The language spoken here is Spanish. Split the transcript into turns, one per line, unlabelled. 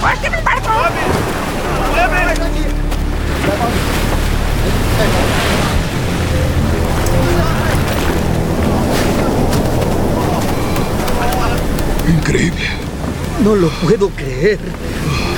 ¡Muerte mi barco!
Increíble.
No lo puedo creer.